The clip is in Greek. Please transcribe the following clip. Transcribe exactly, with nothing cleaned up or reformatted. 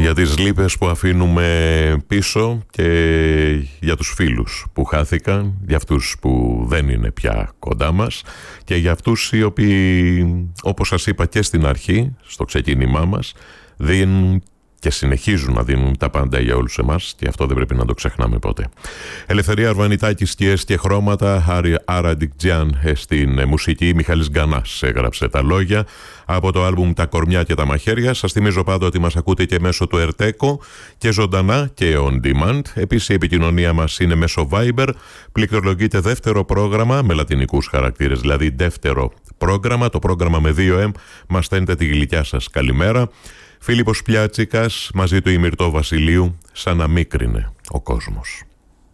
Για τις λύπες που αφήνουμε πίσω και για τους φίλους που χάθηκαν, για αυτούς που δεν είναι πια κοντά μας και για αυτούς οι οποίοι, όπως σας είπα και στην αρχή, στο ξεκίνημά μας, δίνουν και συνεχίζουν να δίνουν τα πάντα για όλους εμάς και αυτό δεν πρέπει να το ξεχνάμε ποτέ. Ελευθερία Αρβανιτάκη, σκιές και χρώματα, Άρα Ντικτζιάν στην μουσική, Μιχάλης Γκανάς έγραψε τα λόγια από το άλμπουμ «Τα κορμιά και τα μαχαίρια». Σας θυμίζω πάντα ότι μας ακούτε και μέσω του Ερτέκο και ζωντανά και on demand. Επίσης η επικοινωνία μας είναι μέσω Viber, πληκτρολογείται δεύτερο πρόγραμμα με λατινικούς χαρακτήρες, δηλαδή δεύτερο πρόγραμμα, το πρόγραμμα με δύο εμ, μας στέλνετε τη γλυκιά σας καλημέρα. Φίλιππος Πιάτσικας, μαζί του η Μυρτώ Βασιλείου, σαν να μίκρινε ο κόσμος.